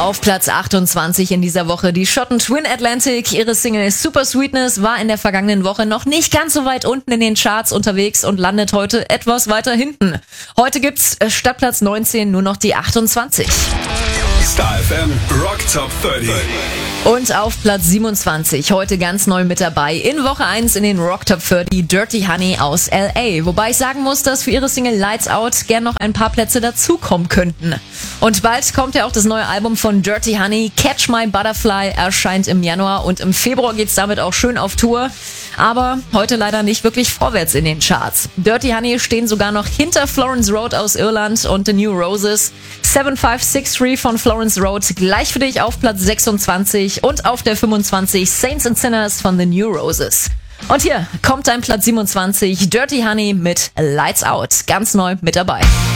Auf Platz 28 in dieser Woche die Schotten Twin Atlantic. Ihre Single Super Sweetness war in der vergangenen Woche noch nicht ganz so weit unten in den Charts unterwegs und landet heute etwas weiter hinten. Heute gibt's statt Platz 19 nur noch die 28. Star FM Rock Top 30. Und auf Platz 27, heute ganz neu mit dabei, in Woche 1 in den Rock Top 30, Dirty Honey aus L.A. Wobei ich sagen muss, dass für ihre Single Lights Out gern noch ein paar Plätze dazukommen könnten. Und bald kommt ja auch das neue Album von Dirty Honey, Catch My Butterfly, erscheint im Januar und im Februar geht's damit auch schön auf Tour. Aber heute leider nicht wirklich vorwärts in den Charts. Dirty Honey stehen sogar noch hinter Florence Road aus Irland und The New Roses. 7563 von Florence Road gleich für dich auf Platz 26 und auf der 25 Saints and Sinners von The New Roses. Und hier kommt dein Platz 27, Dirty Honey mit Lights Out, ganz neu mit dabei.